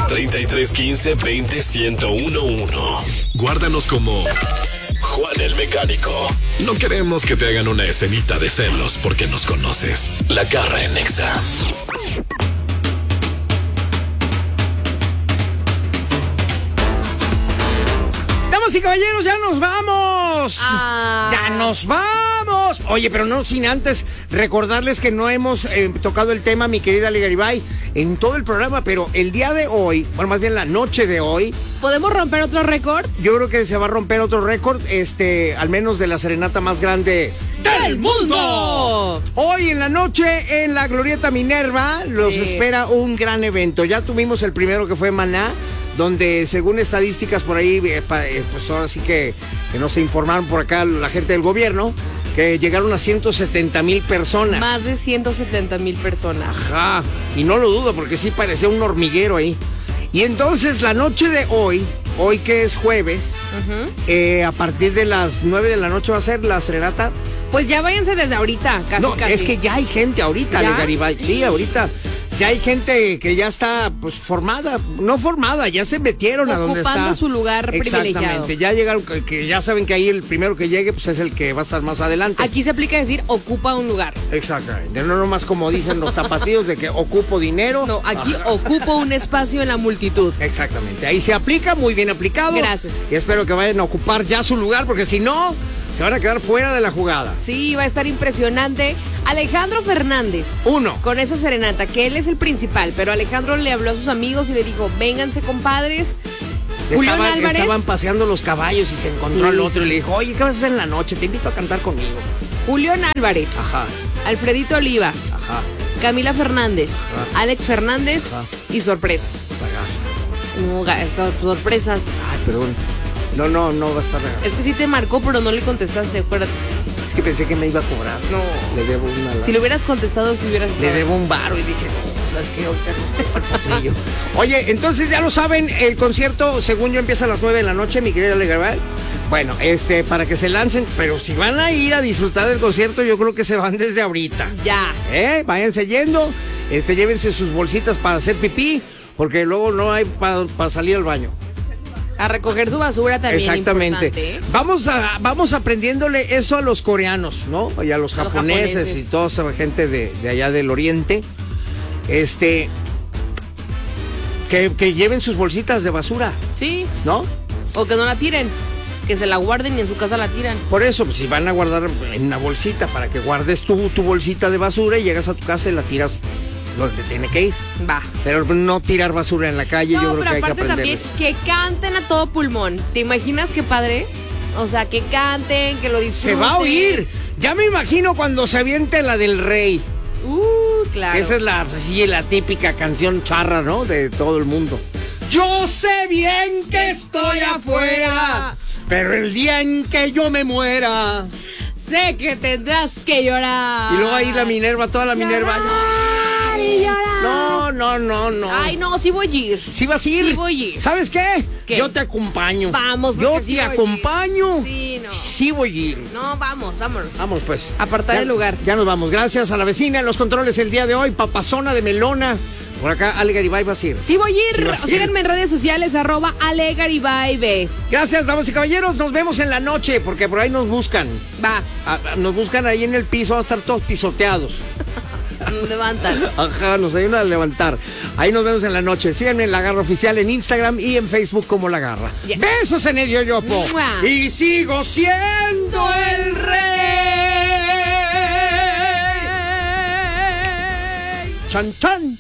3315-20111. Guárdanos como Juan el Mecánico. No queremos que te hagan una escenita de celos porque nos conoces. La Garra en Nexa. Damas y caballeros, ya nos vamos. Ya nos vamos. Oye, pero no sin antes recordarles que no hemos tocado el tema, mi querida Ale Garibay, en todo el programa, pero el día de hoy, bueno, más bien la noche de hoy, ¿podemos romper otro récord? Yo creo que se va a romper otro récord, al menos de la serenata más grande del mundo. Hoy en la noche en la Glorieta Minerva los espera un gran evento. Ya tuvimos el primero que fue Maná, donde según estadísticas por ahí, pues ahora sí que nos informaron por acá la gente del gobierno, que llegaron a 170,000 personas. Más de 170,000 personas. Ajá, y no lo dudo porque sí parecía un hormiguero ahí. Y entonces la noche de hoy que es jueves, a partir de las 9 de la noche va a ser la serenata. Pues ya váyanse desde ahorita, casi. Es que ya hay gente ahorita, Ale Garibay. Sí, ahorita. Ya hay gente que ya está, pues, no formada, ya se metieron a donde está. Ocupando su lugar privilegiado. Exactamente, ya llegaron, que ya saben que ahí el primero que llegue, pues, es el que va a estar más adelante. Aquí se aplica decir, ocupa un lugar. Exactamente, no nomás como dicen los tapatíos de que ocupo dinero. No, aquí ocupo un espacio en la multitud. Exactamente, ahí se aplica, muy bien aplicado. Gracias. Y espero que vayan a ocupar ya su lugar, porque si no, se van a quedar fuera de la jugada. Sí, va a estar impresionante. Alejandro Fernández. Con esa serenata, que él es el principal, pero Alejandro le habló a sus amigos y le dijo, vénganse, compadres. Julián Álvarez. Estaban paseando los caballos y se encontró al otro y le dijo, oye, ¿qué vas a hacer en la noche? Te invito a cantar conmigo. Julián Álvarez. Ajá. Alfredito Olivas. Ajá. Camila Fernández. Ajá. Alex Fernández. Ajá. Y sorpresas. No, sorpresas. Ay, perdón. No va a estar regalado. Es que sí te marcó, pero no le contestaste, acuérdate. Es que pensé que me iba a cobrar. No. Le debo una lana. Si le hubieras contestado, si hubieras estado. Le debo un varo y dije, no, ¿sabes qué? Ahorita no el potrillo. Oye, entonces ya lo saben, el concierto, según yo, empieza a las 9 de la noche, mi querido Ale Garibay. Bueno, para que se lancen, pero si van a ir a disfrutar del concierto, yo creo que se van desde ahorita. Ya. Váyanse yendo, llévense sus bolsitas para hacer pipí, porque luego no hay para salir al baño. A recoger su basura también. Exactamente. Importante, ¿eh? Vamos aprendiéndole eso a los coreanos, ¿no? Y a los japoneses y toda esa gente de allá del oriente. Que lleven sus bolsitas de basura. Sí. ¿No? O que no la tiren. Que se la guarden y en su casa la tiran. Por eso, pues si van a guardar en una bolsita para que guardes tu bolsita de basura y llegas a tu casa y la tiras donde tiene que ir. Va. Pero no tirar basura en la calle, yo creo que hay que aprenderles. También que canten a todo pulmón. ¿Te imaginas qué padre? O sea, que canten, que lo disfruten. Se va a oír. Ya me imagino cuando se aviente la del Rey. Claro. Esa es la típica canción charra, ¿no? De todo el mundo. Yo sé bien que estoy afuera, pero el día en que yo me muera, sé que tendrás que llorar. Y luego ahí la Minerva, toda la Minerva. Y llorar. No. Ay, no, sí voy a ir. ¿Sí vas a ir? Sí voy a ir. ¿Sabes qué? ¿Qué? Yo te acompaño. Vamos, yo sí te acompaño. Sí, no. Sí voy a ir. No, vámonos. Vamos, pues. Apartar el lugar. Ya nos vamos. Gracias a la vecina en los controles el día de hoy. Papazona de melona. Por acá, Ale Garibay, vas a ir. Sí voy a ir. Síganme en redes sociales, @Ale Garibay B. Gracias, damas y caballeros. Nos vemos en la noche, porque por ahí nos buscan. Va. Nos buscan ahí en el piso. Vamos a estar todos pisoteados. Nos levantan. Ajá, nos ayudan a levantar. Ahí nos vemos en la noche. Síganme en La Garra Oficial en Instagram y en Facebook como La Garra. Yeah. Besos en el yoyopo. Y sigo siendo el rey. Chan, chan.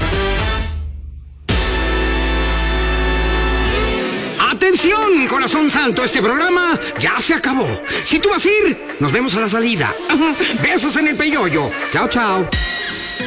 ¡Atención, corazón santo! Este programa ya se acabó. Si tú vas a ir, nos vemos a la salida. Besos en el peyoyo. Chao, chao.